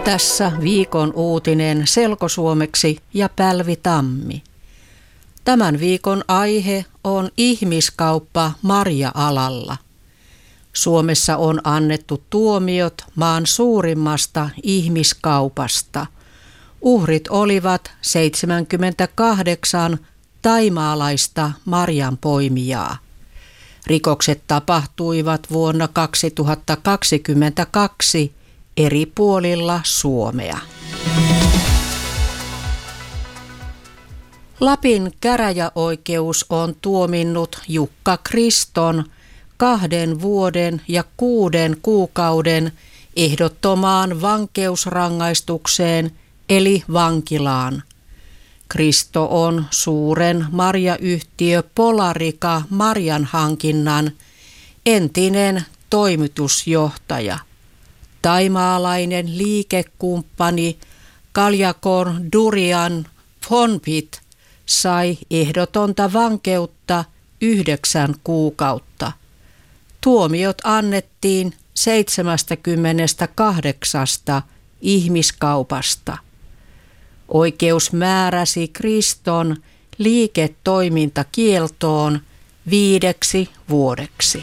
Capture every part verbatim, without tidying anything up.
Tässä viikon uutinen selkosuomeksi ja Pälvi Tammi. Tämän viikon aihe on ihmiskauppa marja-alalla. Suomessa on annettu tuomiot maan suurimmasta ihmiskaupasta. Uhrit olivat seitsemänkymmentäkahdeksan thaimaalaista marjanpoimijaa. Rikokset tapahtuivat vuonna kaksituhattakaksikymmentäkaksi eri puolilla Suomea. Lapin käräjäoikeus on tuominnut Jukka Kriston kahden vuoden ja kuuden kuukauden ehdottomaan vankeusrangaistukseen eli vankilaan. Kristo on suuren marjayhtiö Polarica marjanhankinnan entinen toimitusjohtaja. Thaimaalainen liikekumppani Kaljakor Durian Phonpit sai ehdotonta vankeutta yhdeksän kuukautta. Tuomiot annettiin seitsemästäkymmenestäkahdeksasta ihmiskaupasta. Oikeus määräsi Kriston liiketoimintakieltoon viideksi vuodeksi.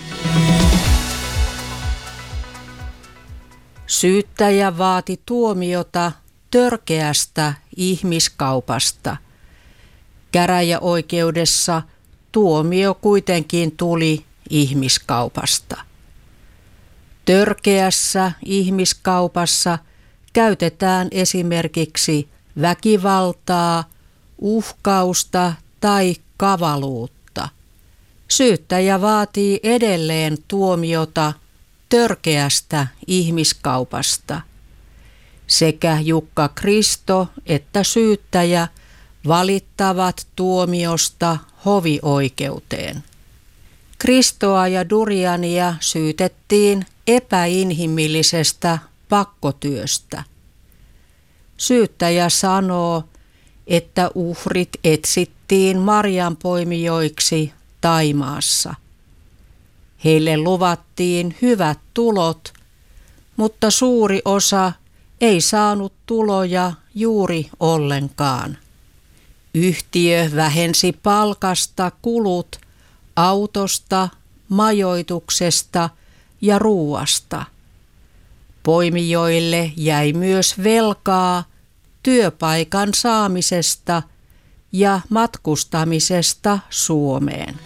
Syyttäjä vaati tuomiota törkeästä ihmiskaupasta. Käräjäoikeudessa tuomio kuitenkin tuli ihmiskaupasta. Törkeässä ihmiskaupassa käytetään esimerkiksi väkivaltaa, uhkausta tai kavaluutta. Syyttäjä vaatii edelleen tuomiota törkeästä ihmiskaupasta. Sekä Jukka Kristo että syyttäjä valittavat tuomiosta hovioikeuteen. Kristoa ja Duriania syytettiin epäinhimillisestä pakkotyöstä. Syyttäjä sanoo, että uhrit etsittiin marjanpoimijoiksi Thaimaassa. Heille luvattiin hyvät tulot, mutta suuri osa ei saanut tuloja juuri ollenkaan. Yhtiö vähensi palkasta kulut autosta, majoituksesta ja ruuasta. Poimijoille jäi myös velkaa työpaikan saamisesta ja matkustamisesta Suomeen.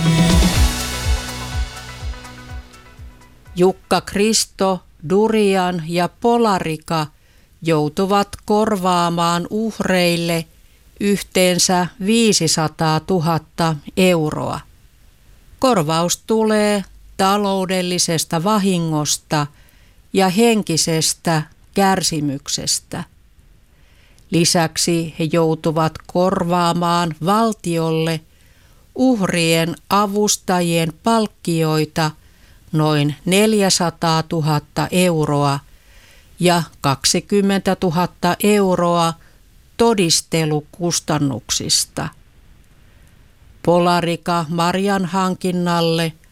Jukka Kristo, Durian ja Polarica joutuvat korvaamaan uhreille yhteensä viisisataatuhatta euroa. Korvaus tulee taloudellisesta vahingosta ja henkisestä kärsimyksestä. Lisäksi he joutuvat korvaamaan valtiolle uhrien avustajien palkkioita noin neljäsataatuhatta euroa ja kaksikymmentätuhatta euroa todistelukustannuksista. Polarica marjanhankinnalle